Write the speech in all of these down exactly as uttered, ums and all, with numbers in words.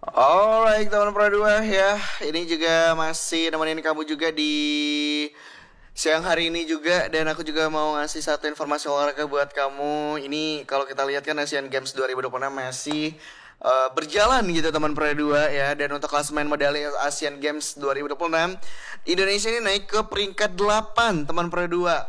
Alright teman Pro dua ya, ini juga masih nemenin kamu juga di siang hari ini juga. Dan aku juga mau ngasih satu informasi olahraga buat kamu. Ini kalau kita lihat kan Asian Games dua ribu dua puluh enam masih uh, berjalan gitu teman Pro dua ya. Dan untuk klasemen medali Asian Games dua ribu dua puluh enam, Indonesia ini naik ke peringkat delapan teman Pro dua.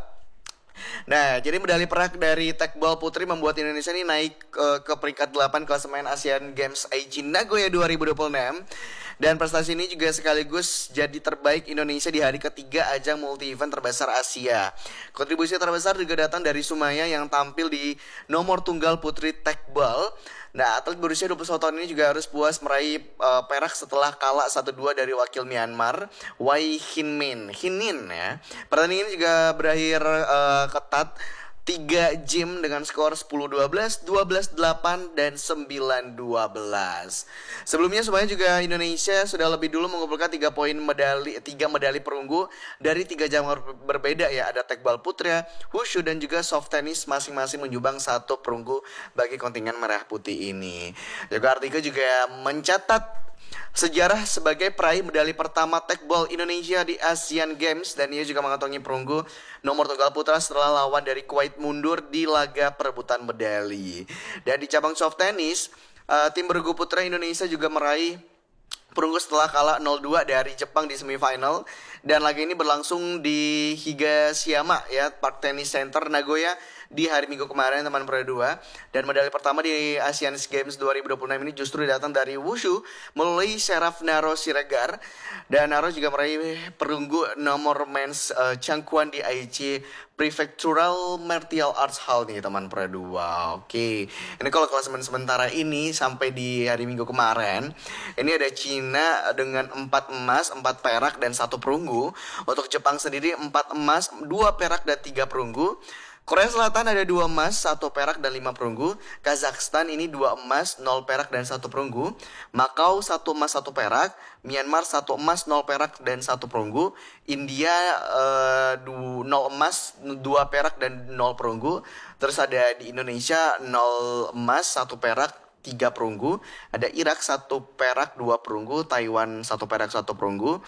Nah, jadi medali perak dari tekbol putri membuat Indonesia ini naik ke, ke peringkat delapan klasemen Asian Games Aichi Nagoya dua ribu dua puluh enam. Dan prestasi ini juga sekaligus jadi terbaik Indonesia di hari ketiga ajang multi event terbesar Asia. Kontribusi terbesar juga datang dari Sumaya yang tampil di nomor tunggal putri tekbol. Nah, atlet berusia dua puluh satu tahun ini juga harus puas meraih uh, perak setelah kalah satu dua dari wakil Myanmar, Wai Hinmin. Hinin ya. Pertandingan ini juga berakhir uh, ketat tiga game dengan skor sepuluh dua belas, dua belas delapan, dan sembilan dua belas. Sebelumnya semuanya juga Indonesia sudah lebih dulu mengumpulkan tiga poin medali tiga medali perunggu dari tiga cabang berbeda ya. Ada tekbal putra, wushu, dan juga soft tennis, masing-masing menyumbang satu perunggu bagi kontingen merah putih ini. Juga artikel juga mencatat sejarah sebagai peraih medali pertama tekbol Indonesia di Asian Games, dan ia juga mengantongi perunggu nomor tunggal putra setelah lawan dari Kuwait mundur di laga perebutan medali. Dan di cabang soft tennis, uh, tim bergu putra Indonesia juga meraih perunggu setelah kalah nol dua dari Jepang di semifinal. Dan laga ini berlangsung di Higashiyama ya, Park Tennis Center Nagoya di hari Minggu kemarin teman Pro dua. Dan medali pertama di Asian Games dua ribu dua puluh enam ini justru datang dari wushu melalui Seraf Naro Siregar. Dan Naro juga meraih perunggu nomor men's uh, Changkuan di Aichi Prefectural Martial Arts Hall nih teman Pro dua. Oke, ini kalau klasemen sementara ini sampai di hari Minggu kemarin, ini ada Cina dengan empat emas, empat perak, dan satu perunggu. Untuk Jepang sendiri empat emas, dua perak, dan tiga perunggu. Korea Selatan ada dua emas, satu perak, dan lima perunggu. Kazakhstan ini dua emas, nol perak, dan satu perunggu. Makau satu emas, satu perak. Myanmar satu emas, nol perak, dan satu perunggu. India uh, nol emas, dua perak, dan nol perunggu. Terus ada di Indonesia nol emas, satu perak, tiga perunggu. Ada Irak satu perak, dua perunggu. Taiwan satu perak, satu perunggu.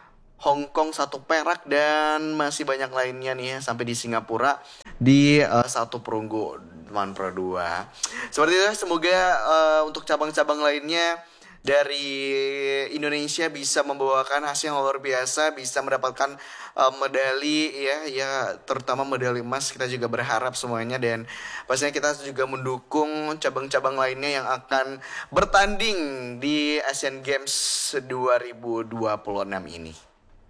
Hong Kong satu perak, dan masih banyak lainnya nih ya, sampai di Singapura di uh, satu perunggu teman Pro dua. Seperti itu, semoga uh, untuk cabang-cabang lainnya dari Indonesia bisa membawakan hasil yang luar biasa, bisa mendapatkan uh, medali ya, ya terutama medali emas. Kita juga berharap semuanya, dan pastinya kita juga mendukung cabang-cabang lainnya yang akan bertanding di Asian Games dua ribu dua puluh enam ini.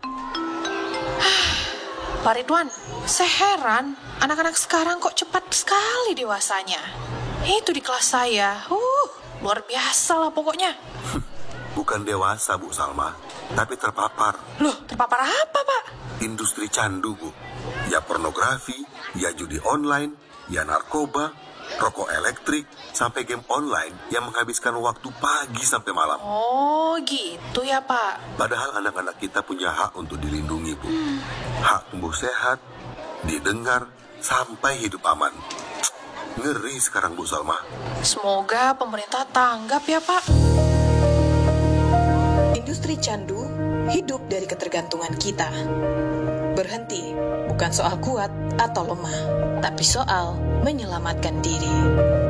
Pak Ridwan, saya heran anak-anak sekarang kok cepat sekali dewasanya. Itu di kelas saya, uh, luar biasa lah pokoknya. Bukan dewasa, Bu Salma, tapi terpapar. Loh, terpapar apa, Pak? Industri candu, Bu. Ya pornografi, ya judi online, ya narkoba, rokok elektrik, sampai game online yang menghabiskan waktu pagi sampai malam. Oh, gitu ya, Pak. Padahal anak-anak kita punya hak untuk dilindungi, Bu. Hmm. Hak tumbuh sehat, didengar, sampai hidup aman. Ngeri sekarang, Bu Salma. Semoga pemerintah tanggap ya, Pak. Industri candu hidup dari ketergantungan kita. Berhenti bukan soal kuat atau lemah, tapi soal menyelamatkan diri.